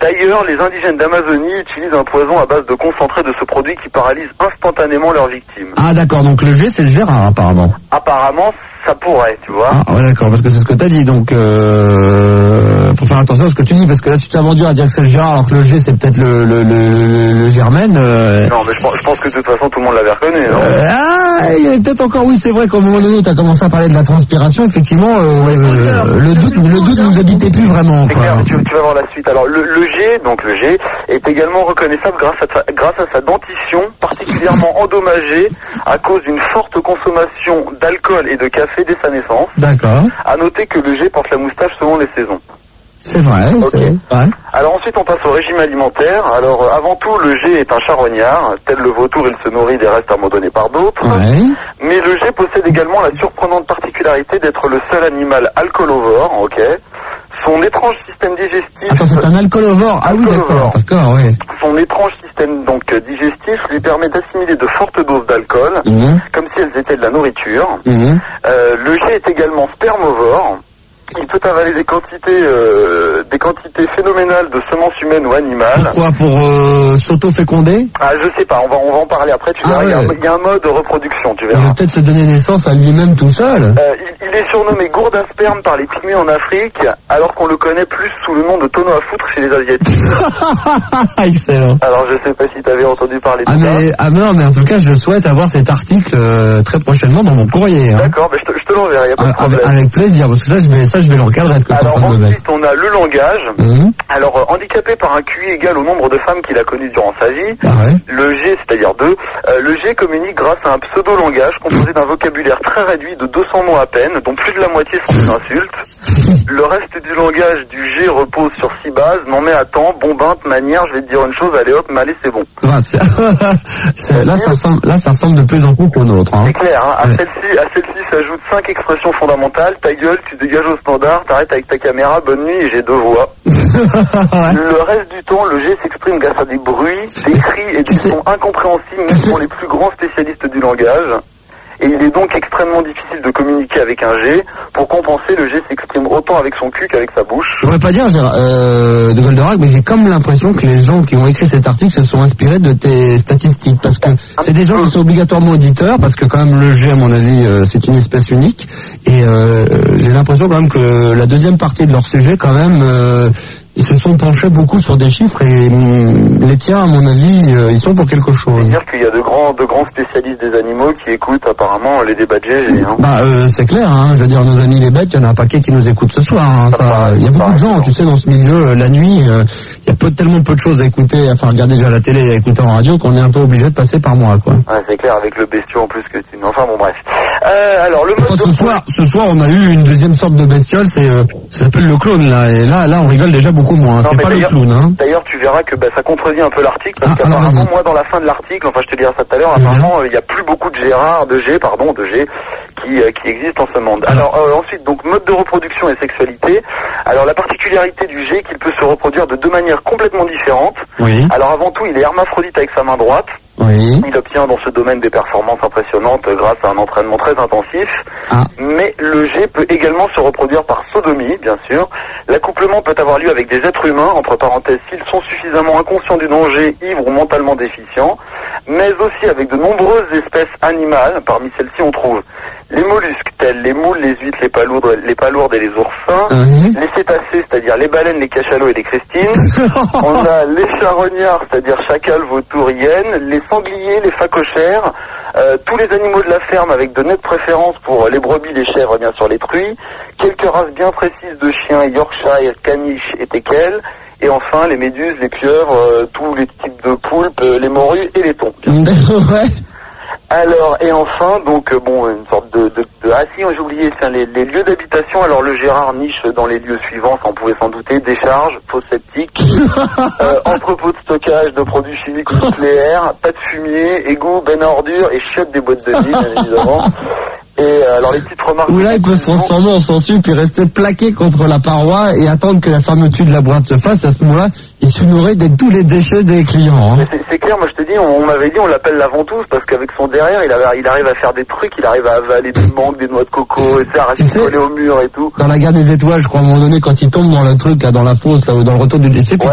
D'ailleurs, les indigènes d'Amazonie utilisent un poison à base de concentré de ce produit qui paralyse instantanément leurs victimes. Ah d'accord, donc le G c'est le Gérard apparemment. Apparemment, ça pourrait, tu vois. Ah ouais d'accord, parce que c'est ce que t'as dit, donc faut faire attention à ce que tu dis, parce que là si tu t'as vendu à dire que c'est le Gérard alors que le G c'est peut-être le Germaine. Non mais je pense que de toute façon tout le monde l'avait reconnu, non il y avait peut-être encore, oui c'est vrai qu'au moment donné où t'as commencé à parler de la transpiration, effectivement le doute nous habitait plus vraiment. C'est clair, tu vas voir la suite. Alors le G, donc le G, est également reconnaissable grâce à sa dentition particulièrement endommagée à cause d'une forte consommation d'alcool et de café dès sa naissance. D'accord. À noter que le G porte la moustache selon les saisons. C'est vrai, okay. C'est vrai. Alors ensuite on passe au régime alimentaire. Alors avant tout le G est un charognard, tel le vautour il se nourrit des restes abandonnés par d'autres. Ouais. Mais le G possède également la surprenante particularité d'être le seul animal alcoolovore, ok. Son étrange système digestif... Attends, c'est un alcoolovore. Ah oui, d'accord, oui. Son étrange système donc digestif lui permet d'assimiler de fortes doses d'alcool, comme si elles étaient de la nourriture. Le G est également spermovore. Il peut avaler des quantités phénoménales de semences humaines ou animales. Pourquoi? Pour s'auto-féconder? Ah, je sais pas, on va en parler après, tu verras, ouais. Il y a un mode de reproduction, tu verras. Il va peut-être se donner naissance à lui-même tout seul. Il est surnommé gourde à sperme par les pygmées en Afrique, alors qu'on le connaît plus sous le nom de tonneau à foutre chez les Asiatiques. Excellent. Alors je sais pas si tu avais entendu parler de ça. Non, mais en tout cas, je souhaite avoir cet article très prochainement dans mon courrier. Hein. D'accord, mais je te l'enverrai, y a pas de problème. Avec plaisir, parce que ça je vais l'encadrer. Est-ce que alors ensuite, on a le langage. Alors, handicapé par un QI égal au nombre de femmes qu'il a connues durant sa vie, le G, c'est-à-dire 2, le G communique grâce à un pseudo-langage composé d'un vocabulaire très réduit de 200 mots à peine, dont plus de la moitié sont des insultes. Le reste du langage du G repose sur 6 bases. Non mais attends, bombinte, manière, je vais te dire une chose, allez hop, allez, c'est bon. Là, ça ressemble de plus en plus au nôtre. Hein. C'est clair, hein. À celle-ci s'ajoutent 5 expressions fondamentales. Ta gueule, tu dégages au standard, t'arrêtes avec ta caméra, bonne nuit et j'ai 2 voix. Le reste du temps, le G s'exprime grâce à des bruits, des cris et des sons incompréhensibles même pour les plus grands spécialistes du langage. Et il est donc extrêmement difficile de communiquer avec un G. Pour compenser, le G s'exprime autant avec son cul qu'avec sa bouche. Je voudrais pas dire de Goldorak, mais j'ai comme l'impression que les gens qui ont écrit cet article se sont inspirés de tes statistiques, parce que c'est des gens qui sont obligatoirement auditeurs, parce que quand même le G, à mon avis, c'est une espèce unique. Et j'ai l'impression quand même que la deuxième partie de leur sujet, quand même... ils se sont penchés beaucoup sur des chiffres et les tiens, à mon avis, ils sont pour quelque chose. C'est-à-dire qu'il y a de grands spécialistes des animaux qui écoutent apparemment les débats de GG. Hein. C'est clair, hein. Je veux dire, nos amis les bêtes, il y en a un paquet qui nous écoutent ce soir. Hein. Il y a beaucoup de gens, tu sais, dans ce milieu, la nuit, il y a tellement peu de choses à écouter, à faire regarder déjà à la télé et à écouter en radio qu'on est un peu obligé de passer par moi, quoi. Ouais, c'est clair, avec le bestiau en plus que tu... Enfin bon, bref. Alors, le ce soir, on a eu une deuxième sorte de bestiole, ça s'appelle le clown, là. Et là, on rigole déjà beaucoup moins. C'est pas le clown, hein. D'ailleurs, tu verras que ça contredit un peu l'article, parce qu'apparemment, moi, dans la fin de l'article, enfin, je te dirai ça tout à l'heure, apparemment, il n'y a plus beaucoup de G qui existent en ce monde. Alors, ensuite, donc, mode de reproduction et sexualité. Alors, la particularité du G, qu'il peut se reproduire de 2 manières complètement différentes. Oui. Alors, avant tout, il est hermaphrodite avec sa main droite. Oui. Il obtient dans ce domaine des performances impressionnantes grâce à un entraînement très intensif. Mais le G peut également se reproduire par sodomie, bien sûr. L'accouplement peut avoir lieu avec des êtres humains, entre parenthèses, s'ils sont suffisamment inconscients du danger, ivres ou mentalement déficients, mais aussi avec de nombreuses espèces animales. Parmi celles-ci, on trouve les mollusques, tels les moules, les huîtres, les palourdes et les oursins, les cétacés, c'est-à-dire les baleines, les cachalots et les cristines. On a les charognards, c'est-à-dire chacals, vautours, hyènes, les sangliers, les phacochères, tous les animaux de la ferme avec de nettes préférences pour les brebis, les chèvres et bien sûr les truies, quelques races bien précises de chiens, Yorkshire, caniche et teckel, et enfin les méduses, les pieuvres, tous les types de poulpes, les morues et les thons. Alors, et enfin, donc, une sorte j'ai oublié, les lieux d'habitation. Alors, le Gérard niche dans les lieux suivants, ça on pouvait s'en douter: décharge, fosse septique, entrepôt de stockage de produits chimiques ou nucléaires, pas de fumier, égout, benne à ordures et chiottes des boîtes de nuit, bien évidemment. Et alors les petites remarques... Ou là il peut se transformer en sensu puis rester plaqué contre la paroi et attendre que la fermeture de la boîte se fasse. À ce moment-là, il se nourrit de tous les déchets des clients. Hein. C'est clair, moi je te dis, on m'avait dit on l'appelle la ventouse parce qu'avec son derrière, il arrive à faire des trucs, il arrive à avaler des mangues, des noix de coco, et ça, à rester collé au mur et tout. Dans la guerre des étoiles, je crois, à un moment donné, quand il tombe dans le truc, là, dans la fosse, là, ou dans le retour du lycée,